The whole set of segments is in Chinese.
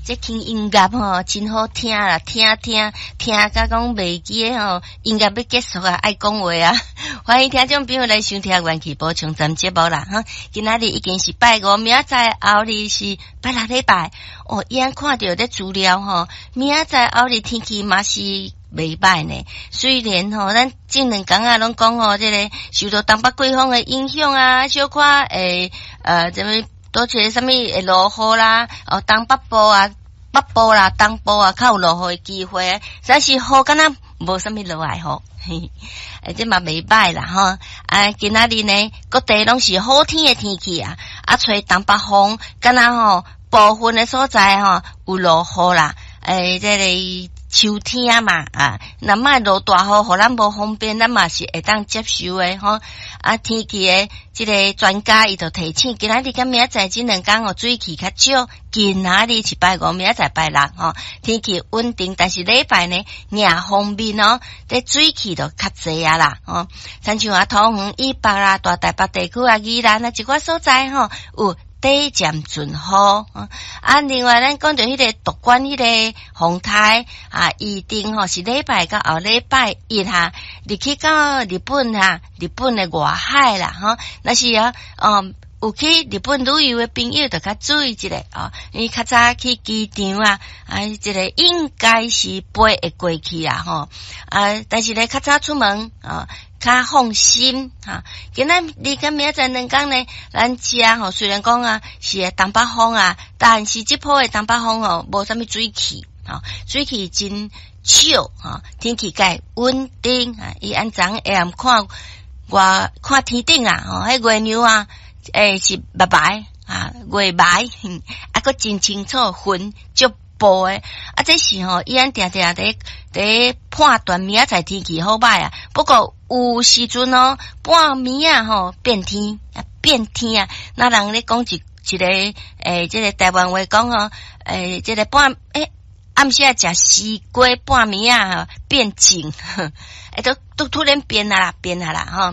这听音乐吼真好听啦，听甲讲袂记诶吼，音乐要结束啊，爱讲话啊。欢迎听众朋友来收听元气补充站节目啦哈。今仔日已经是拜五，明仔载后日是拜六礼拜。哦，伊安看到咧资料吼，明仔载后日天气嘛是袂歹呢。虽然吼，咱近两工啊拢讲吼，这个受到东北季风诶影响啊，小可什么多些什么会落雨啦，东北部啊、北部啦、东部啊，较有落雨诶机会。但是雨敢若无什么落来吼，嘿，这嘛袂歹啦吼。今仔日呢，各地拢是好天诶天气啊，吹东北风，敢若吼部分诶所在吼有落雨啦，这个秋天嘛若莫落大雨，互咱无方便，咱嘛是会当接受诶吼。天气诶，这个专家伊就提醒，今仔日甲明仔载这两天哦，水气较少。今仔日是拜五，明仔载拜六吼，天气稳定，但是礼拜呢，硬方面哦，这水气就较济啊啦吼。亲像桃园以北啦、大台北地区宜兰一寡所在吼有短暂阵雨另外咱讲到迄个独管迄个风台预定吼是礼拜到后礼拜一入去到日本日本的外海啦吼，那是有去日本旅游的朋友就较注意一下因为较早去机场这个应该是飞会过去啦吼但是咧较早出门较放心今仔日甲明仔载两天呢，咱遮虽然讲是东北风但是这波的东北风无啥物水汽水汽真少天气介稳定伊昨下暗看天顶迄月亮是白白月白佫真清楚云足薄诶这是伊定定伫判断明仔载天气好歹不过有时阵半暝变天那人咧讲一个这个台湾话讲这个暗时食西瓜半暝变景都突然变啦吼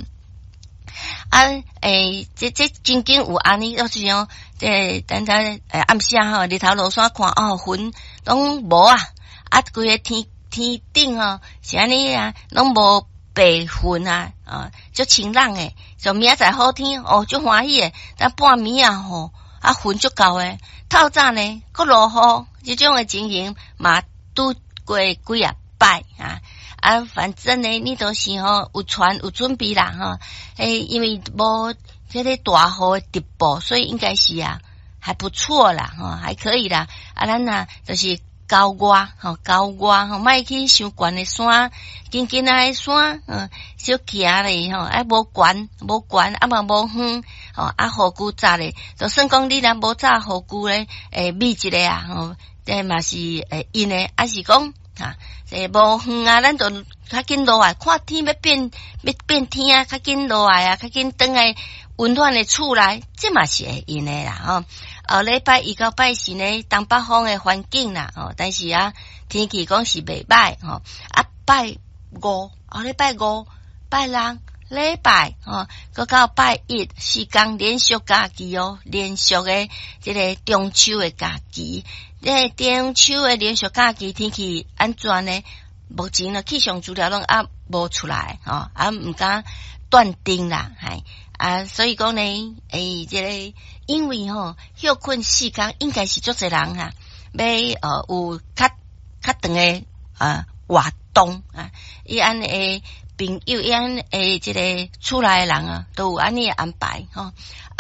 这真经有安尼，就是这等下暗时日头落山看云拢无规个天顶是安尼拢无白云足晴朗诶，就明仔载好天足欢喜诶，但半暝云足够诶，透早呢佫落雨，这种诶情形嘛拄过几啊摆反正呢，你都是有船有准备啦因为无这个大雨的直播，所以应该是还不错啦还可以啦咱就是高外莫去伤悬的山，紧的山小行咧无悬嘛无远好久早咧，就算讲你若无早好久咧秘一个这嘛是因诶是讲这无远咱就较紧落来，看天要变天较紧落来较紧转来温暖的厝内，这嘛是会因诶啦礼拜一到拜四呢，东北风的环境啦但是天气讲是袂歹拜五礼拜五、拜六、礼拜搁到拜一4天连续假期连续的这个中秋的假期。这中秋的连续假期天气安怎呢？目前气象资料拢无出来毋敢断定啦所以讲呢这个因为休困4天应该是足侪人要有较长的活动伊安朋友伊安这个厝内的人都有安尼安排